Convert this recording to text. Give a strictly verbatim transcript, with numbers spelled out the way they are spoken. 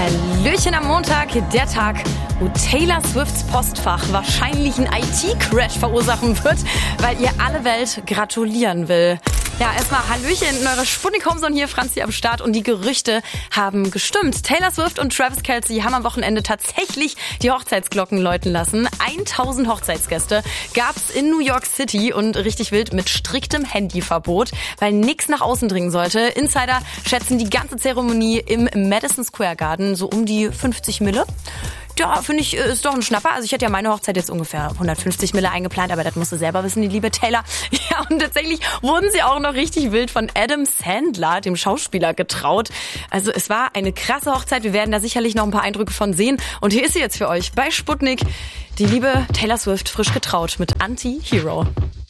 Hallöchen am Montag, der Tag, wo Taylor Swifts Postfach wahrscheinlich einen I T-Crash verursachen wird, weil ihr alle Welt gratulieren will. Ja, erstmal Hallöchen in eurer Sputnik Homezone, hier Franzi am Start und die Gerüchte haben gestimmt. Taylor Swift und Travis Kelce haben am Wochenende tatsächlich die Hochzeitsglocken läuten lassen. tausend Hochzeitsgäste gab's in New York City und richtig wild mit striktem Handyverbot, weil nichts nach außen dringen sollte. Insider schätzen die ganze Zeremonie im Madison Square Garden so um die fünfzig Mille. Ja, finde ich, ist doch ein Schnapper. Also ich hätte ja meine Hochzeit jetzt ungefähr hundertfünfzig Mille eingeplant, aber das musst du selber wissen, die liebe Taylor. Ja, und tatsächlich wurden sie auch noch richtig wild von Adam Sandler, dem Schauspieler, getraut. Also es war eine krasse Hochzeit. Wir werden da sicherlich noch ein paar Eindrücke von sehen. Und hier ist sie jetzt für euch bei Sputnik, die liebe Taylor Swift, frisch getraut mit Anti-Hero.